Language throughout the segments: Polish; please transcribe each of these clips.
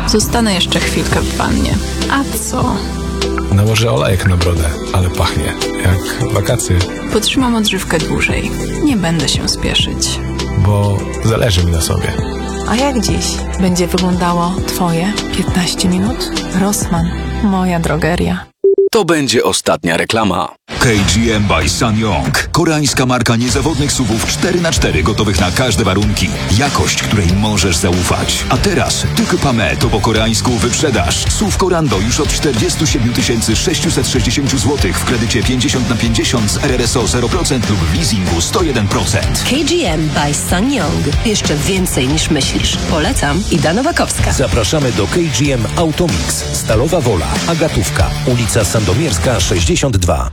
Zostanę jeszcze chwilkę w wannie. A co? Nałożę olejek na brodę, ale pachnie jak wakacje. Potrzymam odżywkę dłużej. Nie będę się spieszyć. Bo zależy mi na sobie. A jak dziś będzie wyglądało Twoje 15 minut? Rossmann, moja drogeria. To będzie ostatnia reklama. KGM by SsangYong. Koreańska marka niezawodnych SUV-ów 4x4 gotowych na każde warunki. Jakość, której możesz zaufać. A teraz tylko Pame to po koreańsku wyprzedaż. SUV Corando już od 47 660 zł w kredycie 50/50 z RRSO 0% lub w leasingu 101%. KGM by SsangYong. Jeszcze więcej niż myślisz. Polecam. Ida Nowakowska. Zapraszamy do KGM Automix. Stalowa Wola, Agatówka, ulica Sandomierska 62.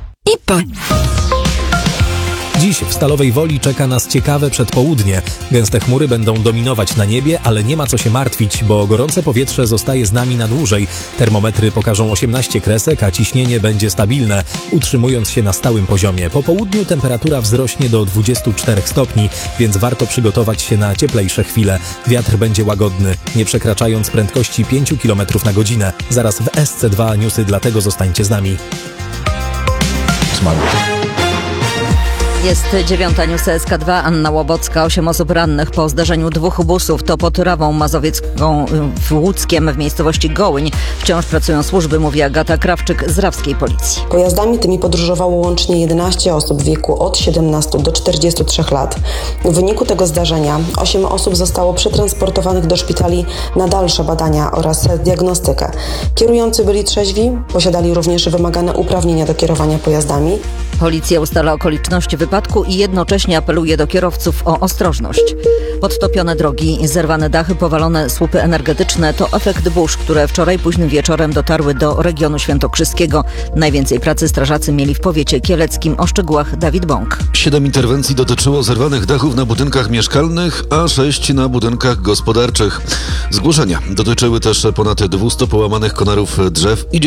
Dziś w Stalowej Woli czeka nas ciekawe przedpołudnie. Gęste chmury będą dominować na niebie, ale nie ma co się martwić, bo gorące powietrze zostaje z nami na dłużej. Termometry pokażą 18 kresek, a ciśnienie będzie stabilne, utrzymując się na stałym poziomie. Po południu temperatura wzrośnie do 24 stopni, więc warto przygotować się na cieplejsze chwile. Wiatr będzie łagodny, nie przekraczając prędkości 5 km na godzinę. Zaraz w SC2 newsy, dlatego zostańcie z nami. Jest 9. News SK2, Anna Łobocka. 8 osób rannych po zdarzeniu 2 busów. To pod Rawą Mazowiecką w Łódzkiem w miejscowości Gołyń. Wciąż pracują służby, mówi Agata Krawczyk z rawskiej policji. Pojazdami tymi podróżowało łącznie 11 osób w wieku od 17 do 43 lat. W wyniku tego zdarzenia 8 osób zostało przetransportowanych do szpitali na dalsze badania oraz diagnostykę. Kierujący byli trzeźwi, posiadali również wymagane uprawnienia do kierowania pojazdami. Policja ustala okoliczności wypadku i jednocześnie apeluje do kierowców o ostrożność. Podtopione drogi, zerwane dachy, powalone słupy energetyczne to efekt burz, które wczoraj późnym wieczorem dotarły do regionu świętokrzyskiego. Najwięcej pracy strażacy mieli w powiecie kieleckim. O szczegółach Dawid Bąk. 7 interwencji dotyczyło zerwanych dachów na budynkach mieszkalnych, a 6 na budynkach gospodarczych. Zgłoszenia dotyczyły też ponad 200 połamanych konarów drzew i